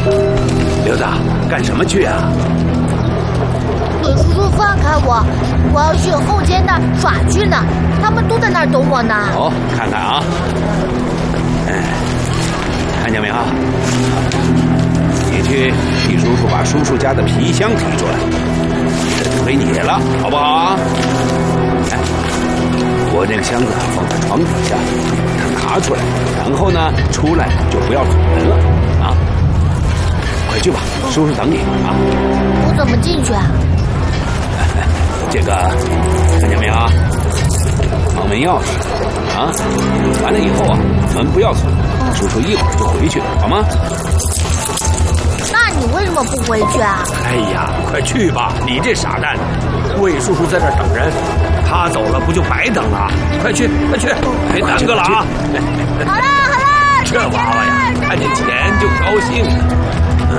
刘子，干什么去啊？ 鬼叔叔放开我，我要去后街那儿耍去呢。他们都在那儿等我呢。 哦，看看啊，看见没有？你去替叔叔把叔叔家的皮箱提出来，这就归你了，好不好啊？哎，我这个箱子放在床底下，把它拿出来，然后呢，出来就不要捅人了啊！快去吧，叔叔等你啊！ 我怎么进去啊？ 这个看见没有？旁门钥匙啊！完了以后啊，门不要锁，叔叔一会儿就回去，好吗？ 那你为什么不回去啊？ 哎呀，快去吧！你这傻蛋，魏叔叔在这儿等人，他走了不就白等了？快去，快去，别耽搁了啊！ 好了， 这娃娃呀，看见钱就高兴。